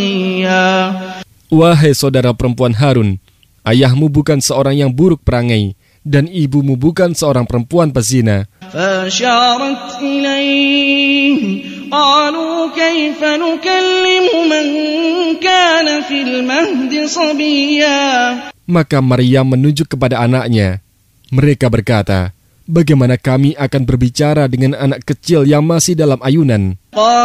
Wahai saudara perempuan Harun, ayahmu bukan seorang yang buruk perangai, dan ibumu bukan seorang perempuan pezina. فأشارت إليه قالوا كيف نكلم من كان في المهد صبيا. Maka Maryam menunjuk kepada anaknya. Mereka berkata, bagaimana kami akan berbicara dengan anak kecil yang masih dalam ayunan?